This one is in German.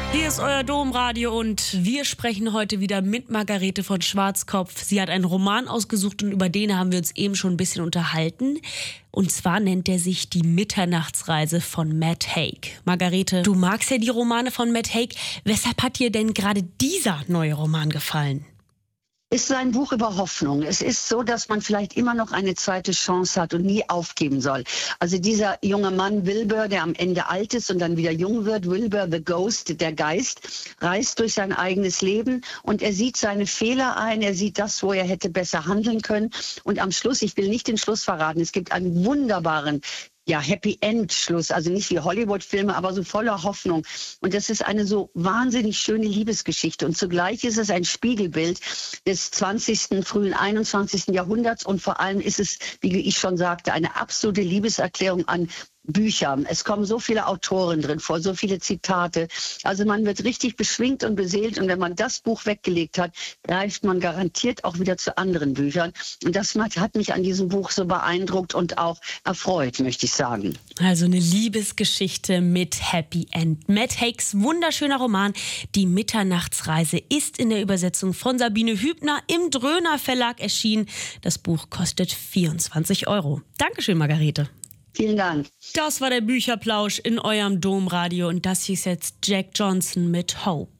Hier ist euer Domradio und wir sprechen heute wieder mit Margarete von Schwarzkopf. Sie hat einen Roman ausgesucht und über den haben wir uns eben schon ein bisschen unterhalten. Und zwar nennt er sich Die Mitternachtsreise von Matt Haig. Margarete, du magst ja die Romane von Matt Haig. Weshalb hat dir denn gerade dieser neue Roman gefallen? Ist ein Buch über Hoffnung. Es ist so, dass man vielleicht immer noch eine zweite Chance hat und nie aufgeben soll. Also dieser junge Mann Wilbur, der am Ende alt ist und dann wieder jung wird, Wilbur the Ghost, der Geist, reist durch sein eigenes Leben und er sieht seine Fehler ein, er sieht das, wo er hätte besser handeln können. Und am Schluss, ich will nicht den Schluss verraten, es gibt einen wunderbaren Happy End Schluss, also nicht wie Hollywood-Filme, aber so voller Hoffnung. Und das ist eine so wahnsinnig schöne Liebesgeschichte. Und zugleich ist es ein Spiegelbild des 20., frühen 21. Jahrhunderts. Und vor allem ist es, wie ich schon sagte, eine absolute Liebeserklärung an Bücher. Es kommen so viele Autoren drin vor, so viele Zitate. Also man wird richtig beschwingt und beseelt. Und wenn man das Buch weggelegt hat, greift man garantiert auch wieder zu anderen Büchern. Und das hat mich an diesem Buch so beeindruckt und auch erfreut, möchte ich sagen. Also eine Liebesgeschichte mit Happy End. Matt Haigs wunderschöner Roman Die Mitternachtsreise ist in der Übersetzung von Sabine Hübner im Dröner Verlag erschienen. Das Buch kostet 24 €. Dankeschön, Margarete. Vielen Dank. Das war der Bücherplausch in eurem Domradio und das hieß jetzt Jack Johnson mit Hope.